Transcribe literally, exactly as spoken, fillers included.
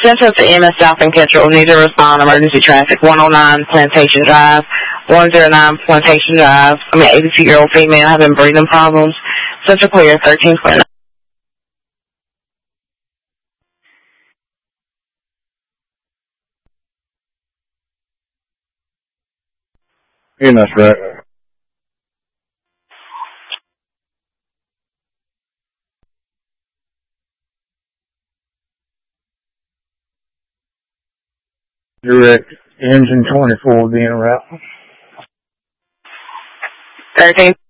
Central to M S South and Central. Need to respond. Emergency traffic. one oh nine Plantation Drive. one oh nine Plantation Drive. I mean, eighty-two-year-old female having breathing problems. Central clear. thirteen twenty-nine. Yeah, that's right. Direct engine twenty-four being route. thirteen